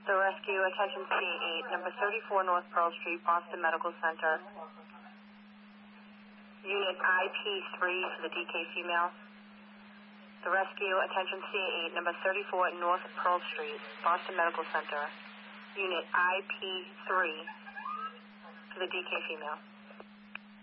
The rescue, attention C8, number 34 North Pearl Street, Boston Medical Center. Unit IP3 for the DK female. The rescue, attention C8, number 34 North Pearl Street, Boston Medical Center. Unit IP3 for the DK female.